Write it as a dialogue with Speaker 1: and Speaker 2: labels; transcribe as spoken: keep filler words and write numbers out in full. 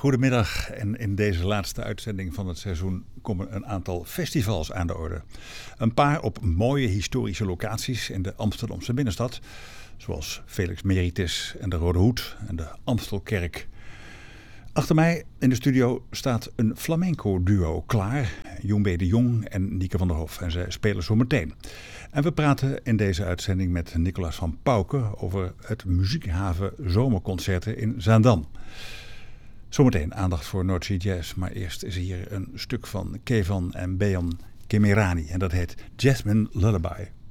Speaker 1: Goedemiddag en in deze laatste uitzending van het seizoen komen een aantal festivals aan de orde. Een paar op mooie historische locaties in de Amsterdamse binnenstad, zoals Felix Meritis en de Rode Hoed en de Amstelkerk. Achter mij in de studio staat een flamenco duo klaar, Joembe de Jong en Nieke van der Hof, en zij spelen zo meteen. En we praten in deze uitzending met Nicolas van Pauwke over het Muziekhaven Zomerconcerten in Zaandam. Zometeen aandacht voor Noordzee Jazz, maar eerst is hier een stuk van Kevan en Beyan Kemirani en dat heet Jasmine Lullaby.